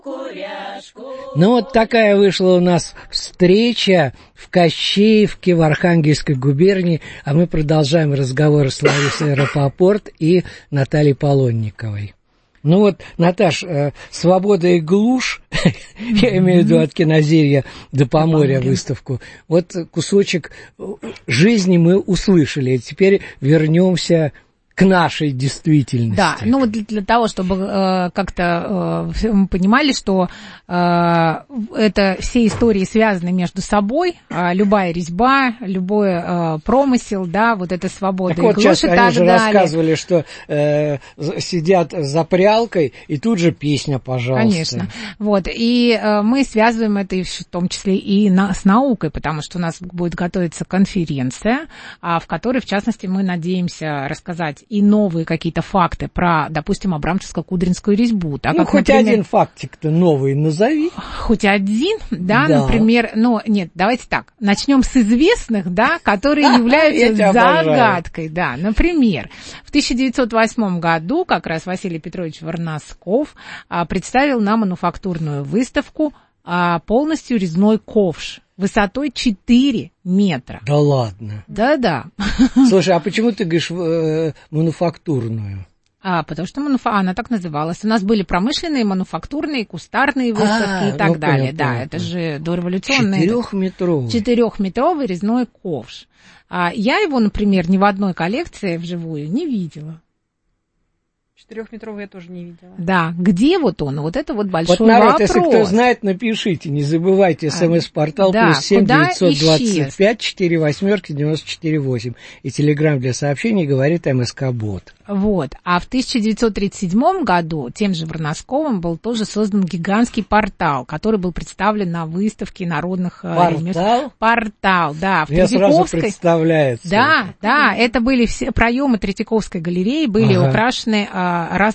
Ну, вот такая вышла у нас встреча в Кащеевке, в Архангельской губернии, а мы продолжаем разговор с Ларисой Рапопорт и Натальей Полонниковой. Ну вот, Наташ, «Свобода и глушь», я имею в виду от Кинозерья до Поморья выставку, вот кусочек жизни мы услышали, теперь вернемся к нашей действительности. Да, ну вот для того, чтобы как-то мы понимали, что это все истории связаны между собой, любая резьба, любой промысел, да, вот эта свобода так и вот глушь сейчас и так они же далее. рассказывали, что сидят за прялкой, и тут же песня, пожалуйста. Конечно, вот, и мы связываем это в том числе и с наукой, потому что у нас будет готовиться конференция, в которой, в частности, мы надеемся рассказать и новые какие-то факты про, допустим, Абрамцевско-Кудринскую резьбу. Так ну, как, хоть например, один фактик-то новый назови. Хоть один, да, например, но нет, давайте так, начнем с известных, да, которые являются загадкой, да, например, в 1908 году как раз Василий Петрович Варнасков представил на мануфактурную выставку полностью резной ковш высотой 4 метра. Да ладно? Да-да. Слушай, а почему ты говоришь мануфактурную? Потому что она так называлась. У нас были промышленные, мануфактурные, кустарные выставки и так далее. Да, это же дореволюционные. 4-метровый. 4-метровый резной ковш. Я его, например, ни в одной коллекции вживую не видела. 4-метровый я тоже не видела. Да, где вот он? Вот это вот большой вот, народ, вопрос. Если кто знает, напишите. Не забывайте, СМС-портал да, +7 925 48 94 8. И телеграм для сообщений говорит МСК-бот. Вот. А в 1937 году тем же Варнасковым был тоже создан гигантский портал, который был представлен на выставке народных ремесел. Портал, да. В Мне Третьяковской... сразу представляется. Да, это были все проемы Третьяковской галереи, были украшены